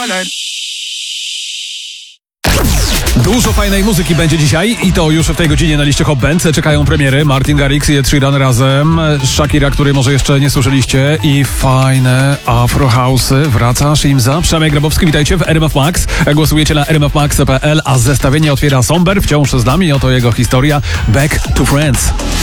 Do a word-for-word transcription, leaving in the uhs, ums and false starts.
Dużo fajnej muzyki będzie dzisiaj i to już w tej godzinie na liście Hot Band. Czekają premiery Martin Garrix i Ed Sheeran razem, Shakira, której może jeszcze nie słyszeliście, i fajne Afro House'y. Wraca Shimza. Przemek Grabowski, witajcie w R M F Max. Głosujecie na r m f max kropka p l, a zestawienie otwiera Somber, wciąż z nami, oto jego historia Back to Friends.